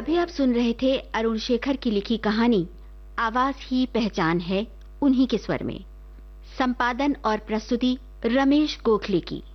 अभी आप सुन रहे थे अरुण शेखर की लिखी कहानी आवाज ही पहचान है, उन्हीं के स्वर में। संपादन और प्रस्तुति रमेश गोखले की।